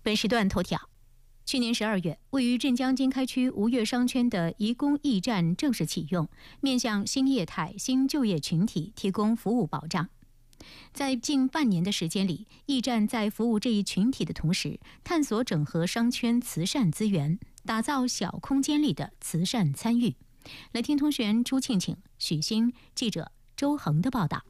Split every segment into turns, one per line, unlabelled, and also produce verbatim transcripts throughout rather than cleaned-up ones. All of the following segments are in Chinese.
本时段头条：去年十二月，位于镇江经开区吴越商圈的移工驿站正式启用，面向新业态、新就业群体提供服务保障。在近半年的时间里，驿站在服务这一群体的同时，探索整合商圈慈善资源，打造小空间里的慈善参与。来听通讯员朱庆庆、许昕、记者周恒的报道。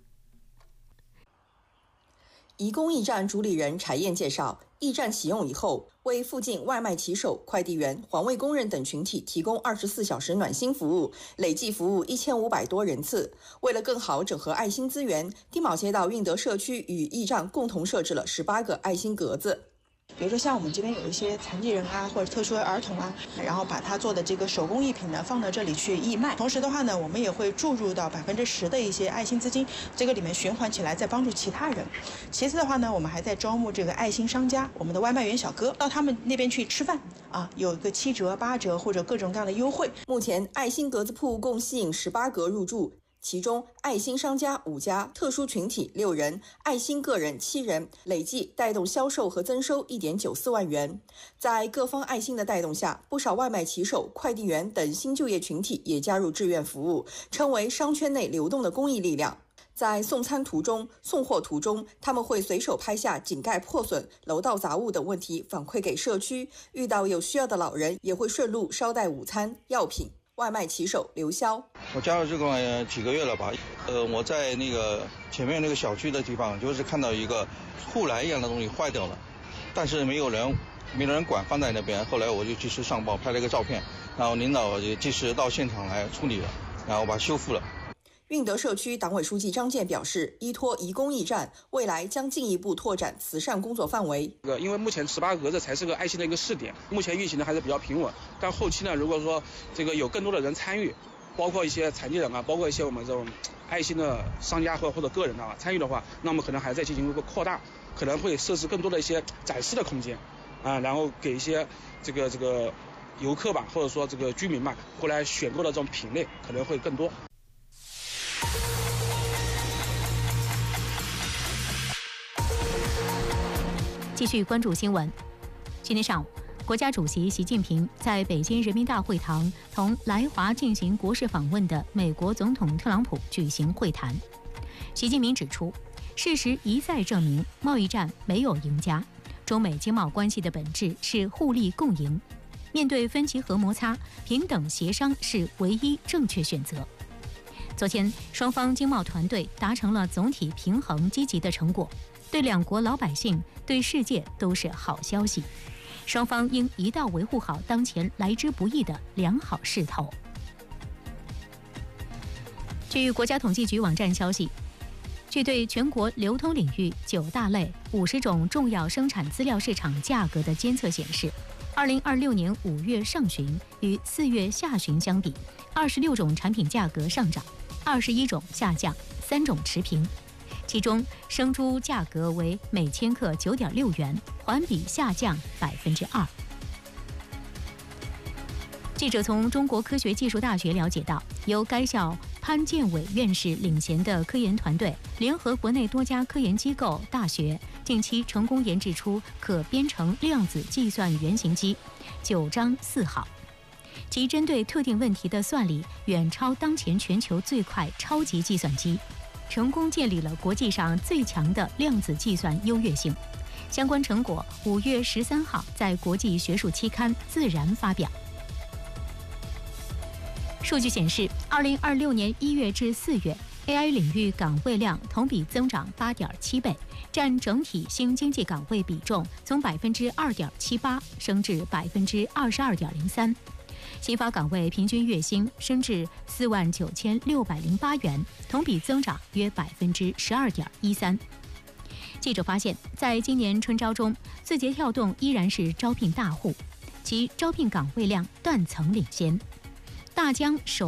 移工驿站主理人柴燕介绍，驿站启用以后，为附近外卖骑手、快递员、环卫工人等群体提供二十四小时暖心服务，累计服务一千五百多人次。为了更好整合爱心资源，地卯街道运德社区与驿站共同设置了十八个爱心格子。
比如说像我们这边有一些残疾人啊，或者特殊儿童啊，然后把他做的这个手工艺品呢放到这里去义卖。同时的话呢，我们也会注入到百分之十的一些爱心资金，这个里面循环起来，再帮助其他人。其次的话呢，我们还在招募这个爱心商家，我们的外卖员小哥到他们那边去吃饭啊，有一个七折、八折或者各种各样的优惠。
目前爱心格子铺共吸引十八格入驻。其中爱心商家五家，特殊群体六人，爱心个人七人，累计带动销售和增收 一点九四万元。在各方爱心的带动下，不少外卖骑手、快递员等新就业群体也加入志愿服务，成为商圈内流动的公益力量。在送餐途中、送货途中，他们会随手拍下井盖破损、楼道杂物等问题反馈给社区，遇到有需要的老人也会顺路捎带午餐、药品。外卖骑手刘潇，
我加入这个、呃、几个月了吧，呃，我在那个前面那个小区的地方，就是看到一个护栏一样的东西坏掉了，但是没有人没有人管，放在那边。后来我就及时上报，拍了一个照片，然后领导也及时到现场来处理了，然后把它修复了。
运德社区党委书记张健表示，依托移工驿站，未来将进一步拓展慈善工作范围。
因为目前十八个格子才是个爱心的一个试点，目前运行的还是比较平稳。但后期呢，如果说这个有更多的人参与，包括一些残疾人啊，包括一些我们这种爱心的商家或或者个人啊参与的话，那么可能还在进行一个扩大，可能会设置更多的一些展示的空间啊，然后给一些这个这个游客吧，或者说这个居民吧，过来选购的这种品类可能会更多。
继续关注新闻。今天上午，国家主席习近平在北京人民大会堂同来华进行国事访问的美国总统特朗普举行会谈。习近平指出，事实一再证明，贸易战没有赢家，中美经贸关系的本质是互利共赢。面对分歧和摩擦，平等协商是唯一正确选择。昨天，双方经贸团队达成了总体平衡积极的成果，对两国老百姓、对世界都是好消息。双方应一道维护好当前来之不易的良好势头。据国家统计局网站消息，据对全国流通领域九大类五十种重要生产资料市场价格的监测显示，二零二六年五月上旬与四月下旬相比，二十六种产品价格上涨，二十一种下降，三种持平。其中，生猪价格为每千克九点六元，环比下降百分之二。记者从中国科学技术大学了解到，由该校潘建伟院士领衔的科研团队，联合国内多家科研机构、大学，近期成功研制出可编程量子计算原型机九章四号，其针对特定问题的算力远超当前全球最快超级计算机。成功建立了国际上最强的量子计算优越性。相关成果五月十三号在国际学术期刊《自然》发表。数据显示，二零二六年一月至四月 ，A I 领域岗位量同比增长八点七倍，占整体新经济岗位比重从百分之二点七八升至百分之二十二点零三。新发岗位平均月薪升至四万九千六百零八元，同比增长约百分之十二点一三。记者发现，在今年春招中，字节跳动依然是招聘大户，其招聘岗位量断层领先。大疆首